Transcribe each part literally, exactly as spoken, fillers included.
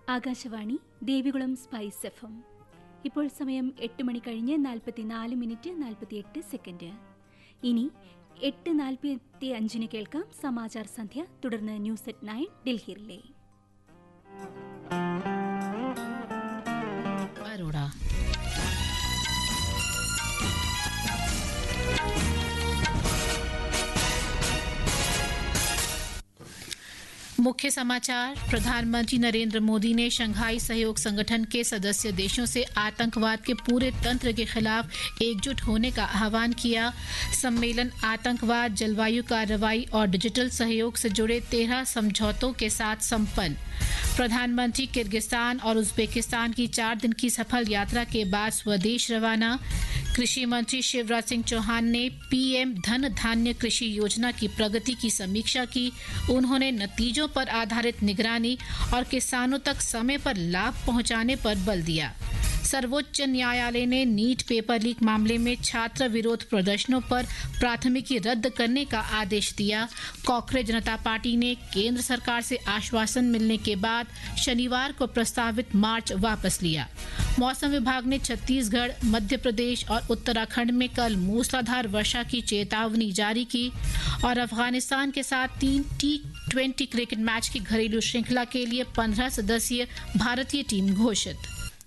Akashvani Devikulam spice F M. ഇപ്പോൾ സമയം എട്ട് മണി കഴിഞ്ഞ് നാൽപ്പത്തിനാല് മിനിറ്റ് നാൽപ്പത്തിയെട്ട് സെക്കൻഡ്. ഇനി എട്ട് നാൽപ്പത്തി അഞ്ചിന് കേൾക്കാം സമാചാർ സന്ധ്യ, തുടർന്ന് news at nine Delhi relay. मुख्य समाचार. प्रधानमंत्री नरेंद्र मोदी ने शंघाई सहयोग संगठन के सदस्य देशों से आतंकवाद के पूरे तंत्र के खिलाफ एकजुट होने का आह्वान किया. सम्मेलन आतंकवाद, जलवायु कार्रवाई और डिजिटल सहयोग से जुड़े तेरह समझौतों के साथ संपन्न. प्रधानमंत्री किर्गिस्तान और उज्बेकिस्तान की चार दिन की सफल यात्रा के बाद स्वदेश रवाना. कृषि मंत्री शिवराज सिंह चौहान ने पीएम धन धान्य कृषि योजना की प्रगति की समीक्षा की. उन्होंने नतीजों पर आधारित निगरानी और किसानों तक समय पर लाभ पहुंचाने पर बल दिया. सर्वोच्च न्यायालय ने नीट पेपर लीक मामले में छात्र विरोध प्रदर्शनों पर प्राथमिकी रद्द करने का आदेश दिया. कांग्रेस जनता पार्टी ने केंद्र सरकार से आश्वासन मिलने के बाद शनिवार को प्रस्तावित मार्च वापस लिया. मौसम विभाग ने छत्तीसगढ़, मध्य प्रदेश और उत्तराखंड में कल मूसलाधार वर्षा की चेतावनी जारी की. और अफगानिस्तान के साथ तीन टी ट्वेंटी क्रिकेट मैच की घरेलू श्रृंखला के लिए पंद्रह सदस्यीय भारतीय टीम घोषित.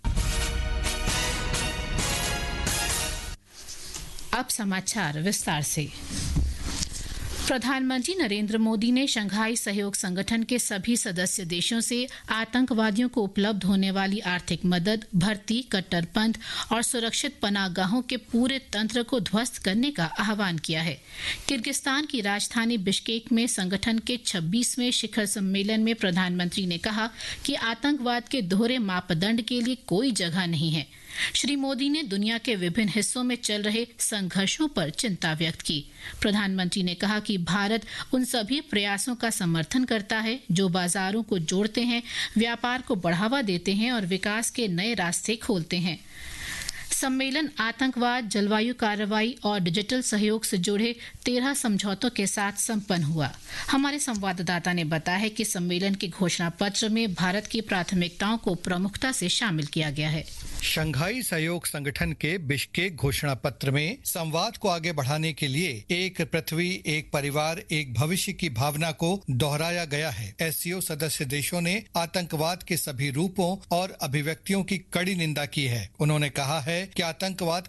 अब समाचार विस्तार से. प्रधानमंत्री नरेंद्र मोदी ने शंघाई सहयोग संगठन के सभी सदस्य देशों से आतंकवादियों को उपलब्ध होने वाली आर्थिक मदद, भर्ती, कट्टरपंथ और सुरक्षित पनाहगाहों के पूरे तंत्र को ध्वस्त करने का आह्वान किया है. किर्गिस्तान की राजधानी बिश्केक में संगठन के छब्बीसवें शिखर सम्मेलन में प्रधानमंत्री ने कहा कि आतंकवाद के दोहरे मापदंड के लिए कोई जगह नहीं है. श्री मोदी ने दुनिया के विभिन्न हिस्सों में चल रहे संघर्षों पर चिंता व्यक्त की. प्रधानमंत्री ने कहा कि भारत उन सभी प्रयासों का समर्थन करता है जो बाजारों को जोड़ते हैं, व्यापार को बढ़ावा देते हैं और विकास के नए रास्ते खोलते हैं. सम्मेलन आतंकवाद, जलवायु कार्रवाई और डिजिटल सहयोग से जुड़े तेरह समझौतों के साथ संपन्न हुआ. हमारे संवाददाता ने बताया है कि सम्मेलन के घोषणा पत्र में भारत की प्राथमिकताओं को प्रमुखता से शामिल किया गया है. शंघाई सहयोग संगठन के बिश्केक घोषणा पत्र में संवाद को आगे बढ़ाने के लिए एक पृथ्वी, एक परिवार, एक भविष्य की भावना को दोहराया गया है. एससीओ सदस्य देशों ने आतंकवाद के सभी रूपों और अभिव्यक्तियों की कड़ी निंदा की है. उन्होंने कहा है कि आतंकवाद